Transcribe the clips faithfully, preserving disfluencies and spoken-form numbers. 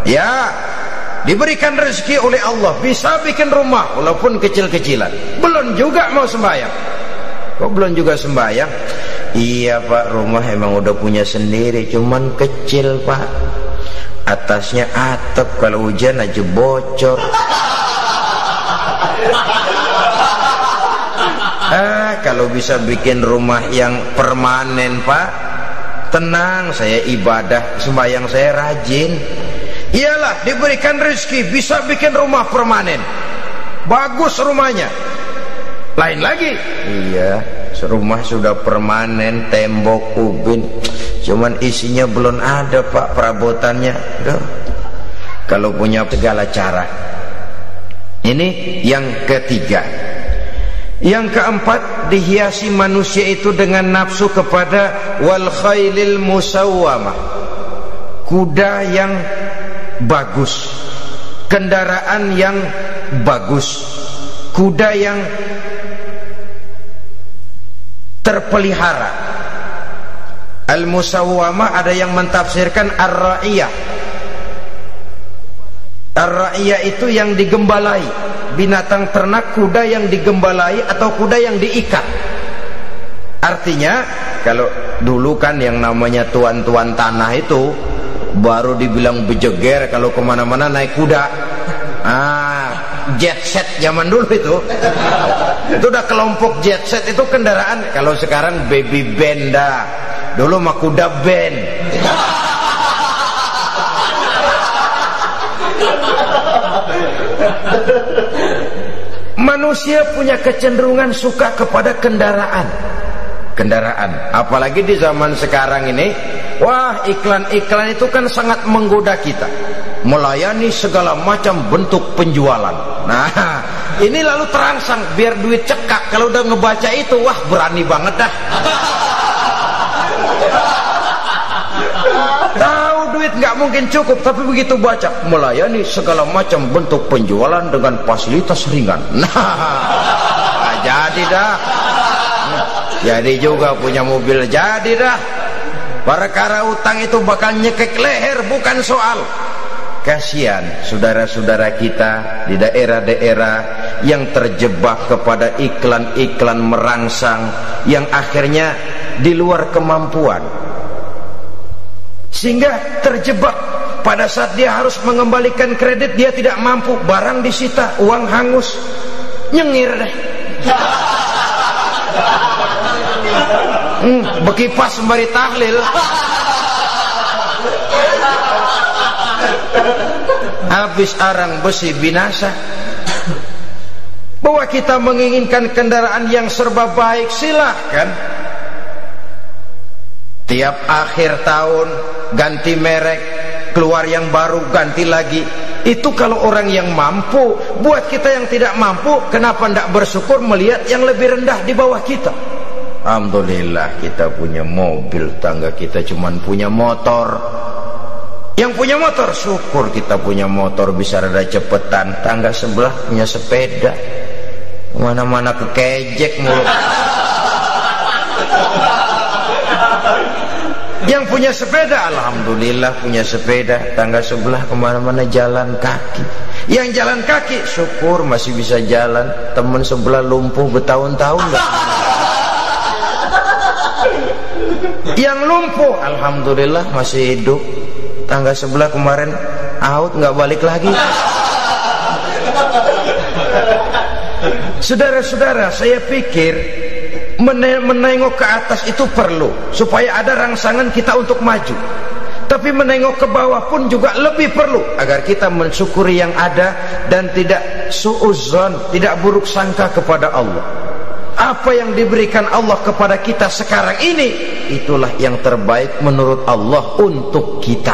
Ya, diberikan rezeki oleh Allah, bisa bikin rumah walaupun kecil-kecilan. Belum juga mau sembahyang. Kok belum juga sembahyang? Iya Pak, rumah emang udah punya sendiri, cuman kecil Pak. Atasnya atap, kalau hujan aja bocor. Ah, kalau bisa bikin rumah yang permanen Pak, tenang, saya ibadah, sembahyang saya rajin. Iyalah, diberikan rezeki, bisa bikin rumah permanen, bagus rumahnya. Lain lagi, iya, rumah sudah permanen, tembok, ubin, cuman isinya belum ada Pak, perabotannya. Duh. Kalau punya segala cara. Ini yang ketiga. Yang keempat, dihiasi manusia itu dengan nafsu kepada wal khailil musawwamah, kuda yang bagus, kendaraan yang bagus, kuda yang terpelihara. Al-musawwamah ada yang mentafsirkan ar-ra'iyah. Ar-ra'iyah itu yang digembalai, binatang ternak, kuda yang digembalai atau kuda yang diikat. Artinya, kalau dulu kan yang namanya tuan-tuan tanah itu baru dibilang bejeger kalau kemana-mana naik kuda. Ah, jet set zaman dulu itu. Itu udah kelompok jet set, itu kendaraan. Kalau sekarang baby benda, dulu mah kuda band. Manusia punya kecenderungan suka kepada kendaraan. Kendaraan, apalagi di zaman sekarang ini, wah, iklan-iklan itu kan sangat menggoda kita, melayani segala macam bentuk penjualan. Nah, ini lalu terangsang biar duit cekak. Kalau udah ngebaca itu, wah, berani banget dah. Tahu duit nggak mungkin cukup, tapi begitu baca melayani segala macam bentuk penjualan dengan fasilitas ringan. Nah, nah jadi dah. Jadi juga punya mobil, jadi dah. Perkara utang itu bakal nyekek leher, bukan soal. Kasihan saudara-saudara kita di daerah-daerah yang terjebak kepada iklan-iklan merangsang yang akhirnya di luar kemampuan, sehingga terjebak. Pada saat dia harus mengembalikan kredit, dia tidak mampu, barang disita, uang hangus, nyengir deh. Hmm, bekipas sembari tahlil. Habis arang besi binasa. Bahwa kita menginginkan kendaraan yang serba baik, silahkan. Tiap akhir tahun ganti merek, keluar yang baru, ganti lagi. Itu kalau orang yang mampu. Buat kita yang tidak mampu, kenapa tidak bersyukur melihat yang lebih rendah di bawah kita? Alhamdulillah kita punya mobil, tangga kita cuman punya motor. Yang punya motor, syukur kita punya motor, bisa rada cepetan. Tangga sebelah punya sepeda, mana-mana kekejek mulu. Yang punya sepeda, alhamdulillah punya sepeda. Tangga sebelah kemana-mana jalan kaki. Yang jalan kaki, syukur masih bisa jalan. Temen sebelah lumpuh bertahun-tahun gak. Yang lumpuh, alhamdulillah masih hidup. Tangga sebelah kemarin out, nggak balik lagi. Saudara-saudara, saya pikir menengok ke atas itu perlu supaya ada rangsangan kita untuk maju. Tapi menengok ke bawah pun juga lebih perlu agar kita mensyukuri yang ada dan tidak suudzon, tidak buruk sangka kepada Allah. Apa yang diberikan Allah kepada kita sekarang ini, itulah yang terbaik menurut Allah untuk kita.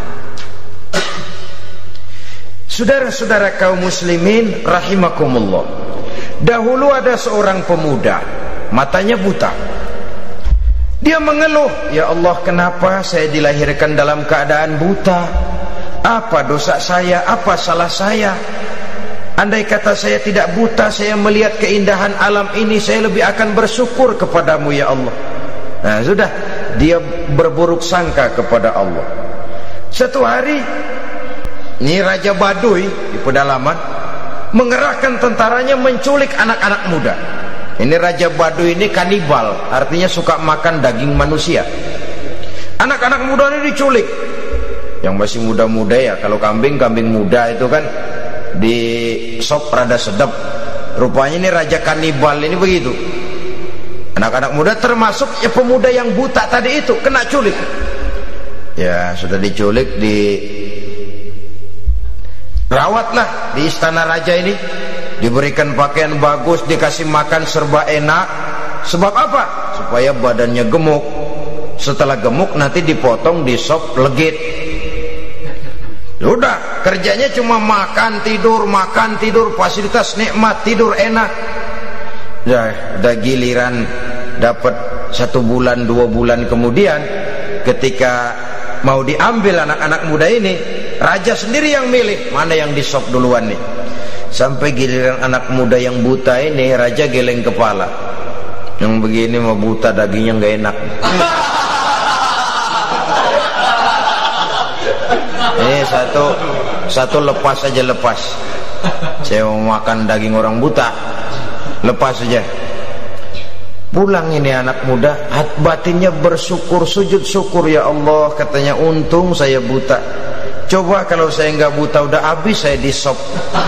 Saudara-saudara kaum muslimin rahimakumullah, dahulu ada seorang pemuda, matanya buta. Dia mengeluh, ya Allah, kenapa saya dilahirkan dalam keadaan buta? Apa dosa saya? Apa salah saya? Andai kata saya tidak buta, saya melihat keindahan alam ini, saya lebih akan bersyukur kepadamu ya Allah. Nah sudah, dia berburuk sangka kepada Allah. Satu hari Ini Raja Baduy di pedalaman mengerahkan tentaranya menculik anak-anak muda. Ini Raja Baduy ini kanibal, artinya suka makan daging manusia. Anak-anak muda ini diculik. Yang masih muda-muda ya, kalau kambing, kambing muda itu kan di sop rada sedap. Rupanya ini Raja kanibal ini begitu. Anak-anak muda termasuk ya pemuda yang buta tadi itu kena culik. Ya sudah diculik, di rawatlah di istana raja ini, diberikan pakaian bagus, dikasih makan serba enak. Sebab apa? Supaya badannya gemuk. Setelah gemuk nanti dipotong di sop legit. Udah kerjanya cuma makan tidur, makan tidur, fasilitas nikmat, tidur enak. Ya udah giliran dapat satu bulan dua bulan kemudian, ketika mau diambil anak-anak muda ini, raja sendiri yang milih mana yang disop duluan nih. Sampai giliran anak muda yang buta ini, raja geleng kepala. Yang begini mau buta, dagingnya nggak enak. Ini satu satu lepas saja, lepas. Saya mau makan daging orang buta, lepas saja. Pulang ini anak muda, hati batinnya bersyukur, sujud syukur, ya Allah, katanya untung saya buta. Coba kalau saya nggak buta udah habis saya disop.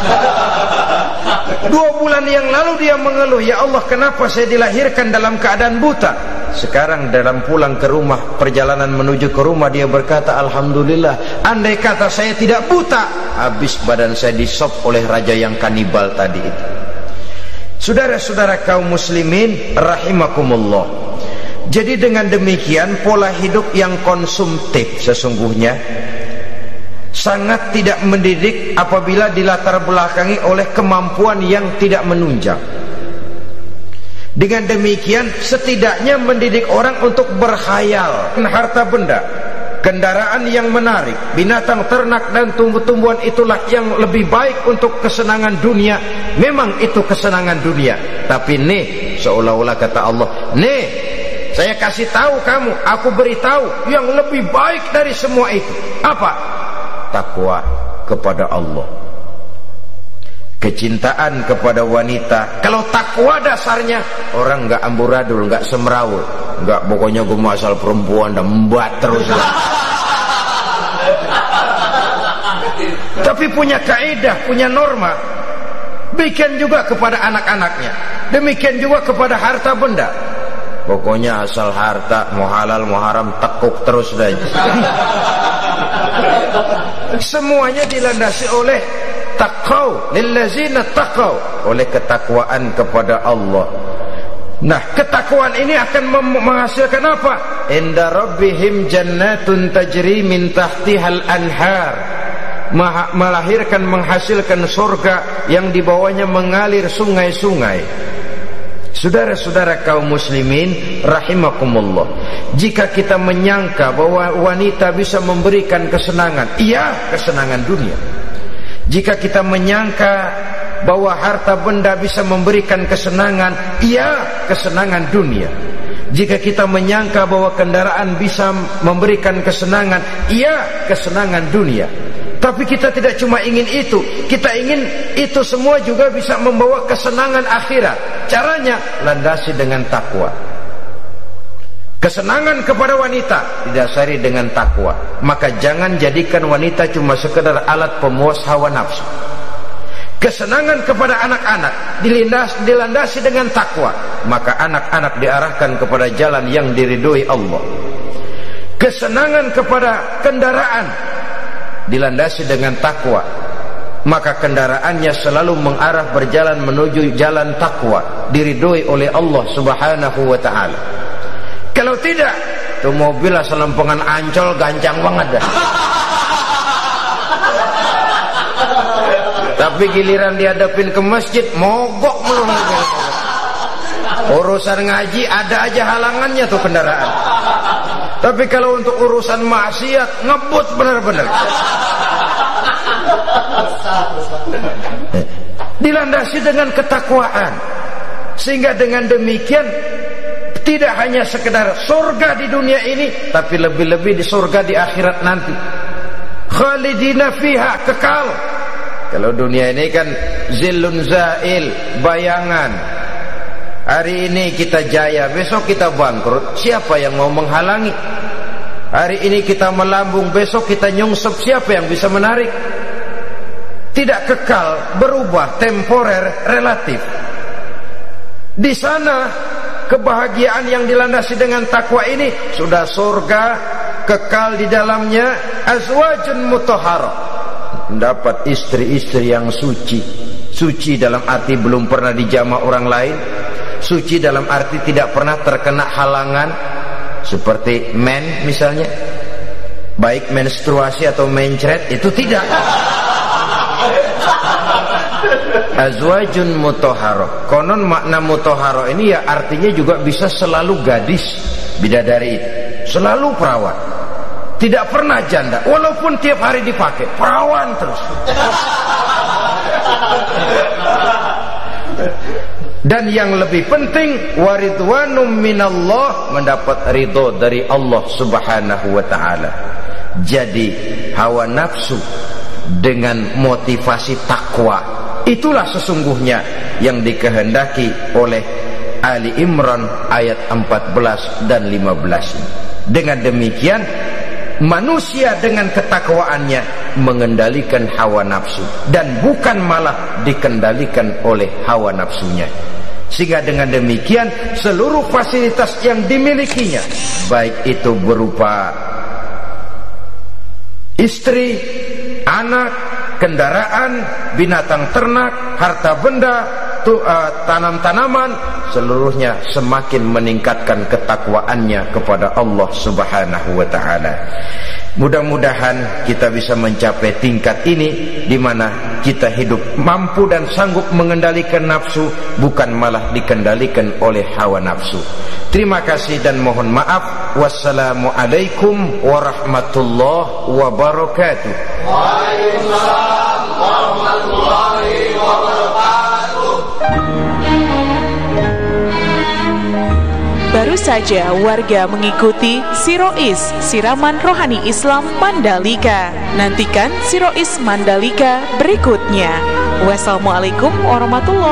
Dua bulan yang lalu dia mengeluh, ya Allah kenapa saya dilahirkan dalam keadaan buta. Sekarang dalam pulang ke rumah, perjalanan menuju ke rumah, dia berkata, alhamdulillah, andai kata saya tidak buta, habis badan saya disop oleh raja yang kanibal tadi itu. Saudara-saudara kaum muslimin rahimakumullah. Jadi dengan demikian pola hidup yang konsumtif sesungguhnya sangat tidak mendidik apabila dilatar belakangi oleh kemampuan yang tidak menunjang. Dengan demikian setidaknya mendidik orang untuk berkhayal. Harta benda, kendaraan yang menarik, binatang ternak dan tumbuh-tumbuhan itulah yang lebih baik untuk kesenangan dunia. Memang itu kesenangan dunia, tapi nih seolah-olah kata Allah, nih saya kasih tahu kamu, aku beritahu yang lebih baik dari semua itu. Apa? Takwa kepada Allah, kecintaan kepada wanita. Kalau takwa dasarnya, orang nggak amburadul, nggak semrawut, nggak pokoknya gue asal perempuan dan membuat terus. Tapi punya kaidah, punya norma. Demikian juga kepada anak-anaknya, demikian juga kepada harta benda. Pokoknya asal harta, mau halal mau haram, tekuk terus saja. Semuanya dilandasi oleh taqaw, lillazina taqaw, oleh ketakwaan kepada Allah. Nah, ketakwaan ini akan menghasilkan apa? Inda rabbihim jannatun tajri min tahtihal anhar, melahirkan, menghasilkan surga yang di bawahnya mengalir sungai-sungai. Saudara-saudara kaum muslimin rahimakumullah, jika kita menyangka bahwa wanita bisa memberikan kesenangan, iya kesenangan dunia. Jika kita menyangka bahwa harta benda bisa memberikan kesenangan, iya kesenangan dunia. Jika kita menyangka bahwa kendaraan bisa memberikan kesenangan, iya kesenangan dunia. Tapi kita tidak cuma ingin itu, kita ingin itu semua juga bisa membawa kesenangan akhirat. Caranya landasi dengan takwa. Kesenangan kepada wanita didasari dengan takwa. Maka jangan jadikan wanita cuma sekedar alat pemuas hawa nafsu. Kesenangan kepada anak-anak dilandasi dengan takwa, maka anak-anak diarahkan kepada jalan yang diridhoi Allah. Kesenangan kepada kendaraan dilandasi dengan takwa, maka kendaraannya selalu mengarah berjalan menuju jalan takwa, diridhoi oleh Allah Subhanahu wa taala. Kalau tidak, tuh mobil asal lempengan Ancol gancang banget dah. Tapi giliran dihadapin ke masjid, mogok melulu. Urusan ngaji ada aja halangannya tuh kendaraan. Tapi kalau untuk urusan maksiat, ngebut benar-benar. Dilandasi dengan ketakwaan, sehingga dengan demikian tidak hanya sekedar surga di dunia ini, tapi lebih-lebih di surga di akhirat nanti. khalidina fiha, kekal. Kalau dunia ini kan zillun zail, bayangan. Hari ini kita jaya, besok kita bangkrut. Siapa yang mau menghalangi? Hari ini kita melambung, besok kita nyungsep. Siapa yang bisa menarik? Tidak kekal, berubah, temporer, relatif. Di sana kebahagiaan yang dilandasi dengan takwa ini sudah surga, kekal di dalamnya, azwajun mutahharah, mendapat istri-istri yang suci. Suci dalam arti belum pernah dijamah orang lain, suci dalam arti tidak pernah terkena halangan seperti men misalnya, baik menstruasi atau mencret, itu tidak. Azwajun mutahharah. Konon makna mutahharah ini ya artinya juga bisa selalu gadis, bidadari itu, selalu perawan, tidak pernah janda, walaupun tiap hari dipakai, perawan terus. Dan yang lebih penting, waridwanum minallah, mendapat ridho dari Allah subhanahu wa ta'ala. Jadi hawa nafsu dengan motivasi takwa, itulah sesungguhnya yang dikehendaki oleh Ali Imran ayat empat belas dan lima belas. Dengan demikian manusia dengan ketakwaannya mengendalikan hawa nafsu, dan bukan malah dikendalikan oleh hawa nafsunya. Sehingga dengan demikian seluruh fasilitas yang dimilikinya, baik itu berupa istri, anak, kendaraan, binatang ternak, harta benda, uh, tanam-tanaman, seluruhnya semakin meningkatkan ketakwaannya kepada Allah subhanahu wa ta'ala. Mudah-mudahan kita bisa mencapai tingkat ini, di mana kita hidup mampu dan sanggup mengendalikan nafsu, bukan malah dikendalikan oleh hawa nafsu. Terima kasih dan mohon maaf. Wassalamualaikum warahmatullahi wabarakatuh. Waalaikumsalam warahmatullahi wabarakatuh. Baru saja warga mengikuti Sirois, siraman rohani Islam Mandalika. Nantikan Sirois Mandalika berikutnya. Wassalamualaikum warahmatullahi wabarakatuh.